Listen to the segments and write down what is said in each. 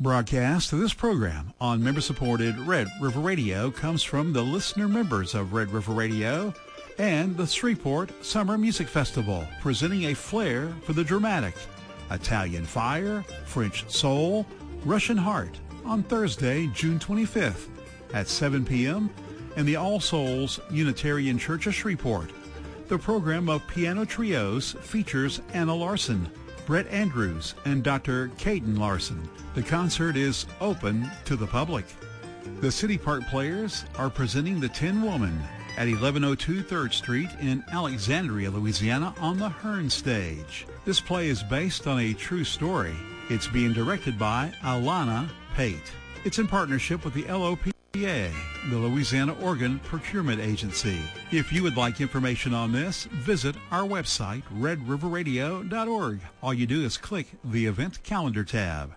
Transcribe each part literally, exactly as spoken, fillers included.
Broadcast of this program on member-supported Red River Radio comes from the listener members of Red River Radio and the Shreveport Summer Music Festival, presenting a flair for the dramatic, Italian Fire, French Soul, Russian Heart on Thursday, June twenty-fifth at seven p.m. in the All Souls Unitarian Church of Shreveport. The program of piano trios features Anna Larson, Brett Andrews, and Doctor Caden Larson. The concert is open to the public. The City Park Players are presenting The Tin Woman at eleven oh two third Street in Alexandria, Louisiana on the Hearn Stage. This play is based on a true story. It's being directed by Alana Pate. It's in partnership with the L O P A, the Louisiana Organ Procurement Agency. If you would like information on this, visit our website, red river radio dot org. All you do is click the event calendar tab.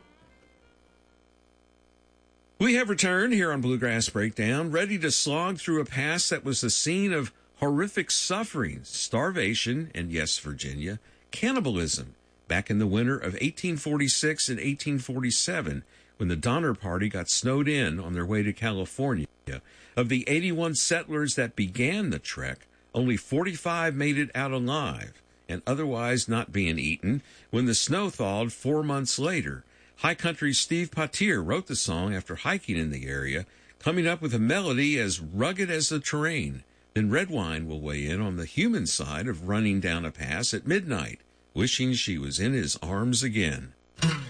We have returned here on Bluegrass Breakdown, ready to slog through a past that was the scene of horrific suffering, starvation, and yes, Virginia, cannibalism, back in the winter of eighteen forty-six and eighteen forty-seven, when the Donner Party got snowed in on their way to California. Of the eighty-one settlers that began the trek, only forty-five made it out alive, and otherwise not being eaten, when the snow thawed four months later. High Country's Steve Potier wrote the song after hiking in the area, coming up with a melody as rugged as the terrain. Then Redwine will weigh in on the human side of running down a pass at midnight, wishing she was in his arms again.